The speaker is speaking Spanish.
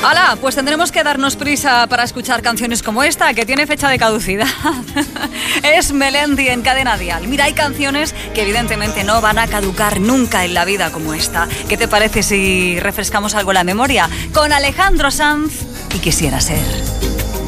¡Hala! Pues tendremos que darnos prisa para escuchar canciones como esta, que tiene fecha de caducidad. Es Melendi en Cadena Dial. Mira, hay canciones que evidentemente no van a caducar nunca en la vida como esta. ¿Qué te parece si refrescamos algo la memoria? Con Alejandro Sanz y Quisiera Ser.